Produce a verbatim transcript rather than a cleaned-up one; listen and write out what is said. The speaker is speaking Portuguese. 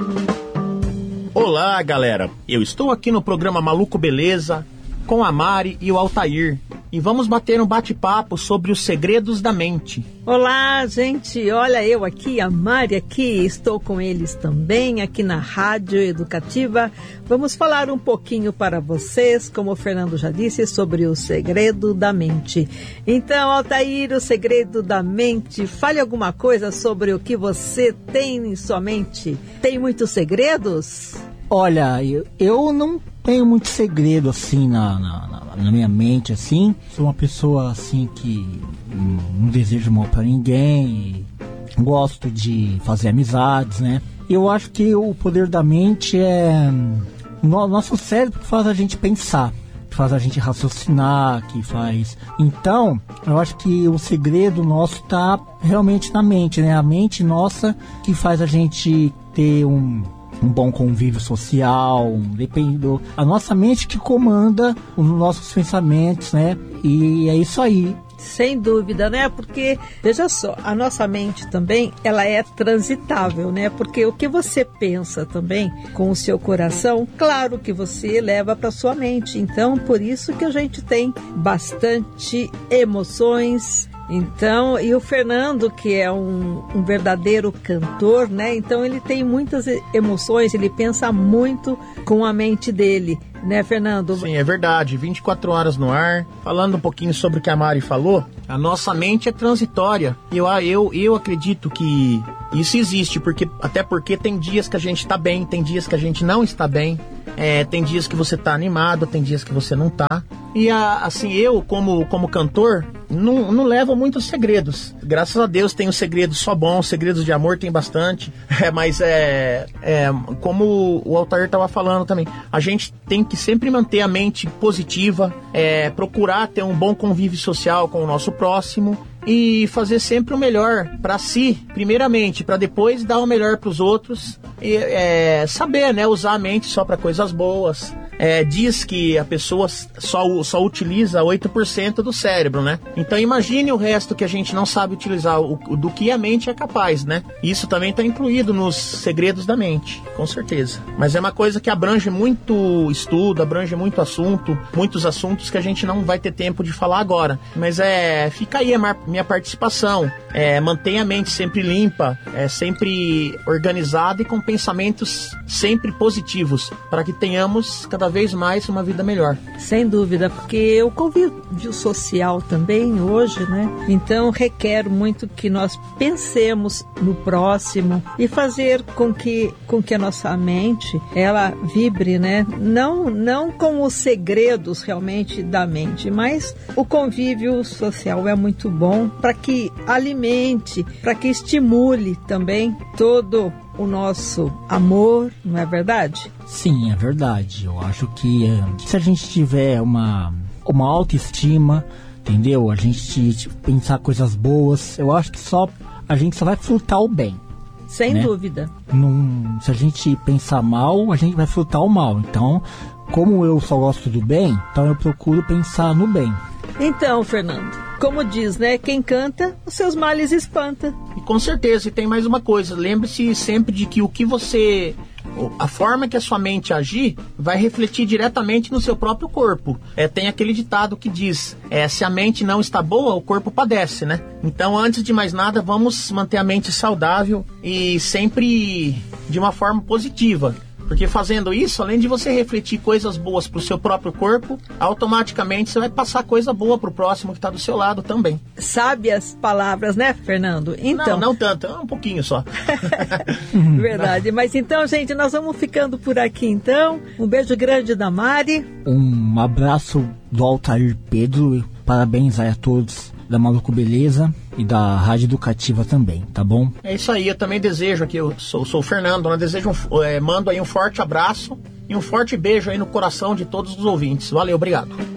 Olá, galera. Eu estou aqui no programa Maluco Beleza com a Mari e o Altair. E vamos bater um bate-papo sobre os segredos da mente. Olá, gente. Olha, eu aqui, a Mari aqui, estou com eles também aqui na Rádio Educativa. Vamos falar um pouquinho para vocês, como o Fernando já disse, sobre o segredo da mente. Então, Altair, o segredo da mente, fale alguma coisa sobre o que você tem em sua mente. Tem muitos segredos? Olha, eu, eu não tenho muito segredo assim na, na, na minha mente, assim. Sou uma pessoa assim que não desejo mal para ninguém, e gosto de fazer amizades, né? Eu acho que o poder da mente é o nosso cérebro que faz a gente pensar, que faz a gente raciocinar, que faz... Então, eu acho que o segredo nosso está realmente na mente, né? A mente nossa que faz a gente ter um... um bom convívio social, depende do, a nossa mente que comanda os nossos pensamentos, né? E é isso aí. Sem dúvida, né? Porque, veja só, a nossa mente também, ela é transitável, né? Porque o que você pensa também com o seu coração, claro que você leva para sua mente. Então, por isso que a gente tem bastante emoções. Então, e o Fernando, que é um, um verdadeiro cantor, né? Então ele tem muitas emoções, ele pensa muito com a mente dele, né, Fernando? Sim, é verdade. vinte e quatro horas no ar. Falando um pouquinho sobre o que a Mari falou, a nossa mente é transitória. Eu, eu, eu acredito que isso existe, porque, até porque tem dias que a gente está bem, tem dias que a gente não está bem. É, tem dias que você tá animado, tem dias que você não tá. E a, assim, eu como, como cantor não, não levo muitos segredos. Graças a Deus tenho segredos só bons, segredos de amor tem bastante. É, mas é, é como o Altair estava falando também, a gente tem que sempre manter a mente positiva, é, procurar ter um bom convívio social com o nosso próximo e fazer sempre o melhor para si, primeiramente, para depois dar o melhor para os outros. E é, saber, né, usar a mente só para coisas boas. É, diz que a pessoa só, só utiliza oito por cento do cérebro, né? Então imagine o resto que a gente não sabe utilizar, o, do que a mente é capaz, né? Isso também está incluído nos segredos da mente, com certeza. Mas é uma coisa que abrange muito estudo, abrange muito assunto, muitos assuntos que a gente não vai ter tempo de falar agora. Mas é, fica aí a mar, minha participação. É, mantenha a mente sempre limpa, é, sempre organizada e com pensamentos sempre positivos, para que tenhamos cada vez mais uma vida melhor. Sem dúvida, porque o convívio social também hoje, né? Então requer muito que nós pensemos no próximo e fazer com que, com que a nossa mente, ela vibre, né? Não, não com os segredos realmente da mente, mas o convívio social é muito bom para que alimente, para que estimule também todo o nosso amor, não é verdade? Sim, é verdade. Eu acho que é, se a gente tiver uma, uma autoestima, entendeu? A gente tipo, pensar coisas boas, eu acho que só a gente só vai frutar o bem. Sem né? dúvida. Num, se a gente pensar mal, a gente vai frutar o mal. Então, como eu só gosto do bem, então eu procuro pensar no bem. Então, Fernando, como diz, né? Quem canta, os seus males espanta. E com certeza, e tem mais uma coisa, lembre-se sempre de que o que você... a forma que a sua mente agir vai refletir diretamente no seu próprio corpo. É, tem aquele ditado que diz, é, se a mente não está boa, o corpo padece, né? Então, antes de mais nada, vamos manter a mente saudável e sempre de uma forma positiva. Porque fazendo isso, além de você refletir coisas boas para o seu próprio corpo, automaticamente você vai passar coisa boa para o próximo que está do seu lado também. Sábias palavras, né, Fernando? Então... Não, não tanto, um pouquinho só. Verdade, mas então, gente, nós vamos ficando por aqui então. Um beijo grande da Mari. Um abraço do Altair Pedro, parabéns aí a todos da Maluco Beleza e da Rádio Educativa também, tá bom? É isso aí, eu também desejo aqui, eu sou, sou o Fernando, né? Desejo um, é, mando aí um forte abraço e um forte beijo aí no coração de todos os ouvintes. Valeu, obrigado.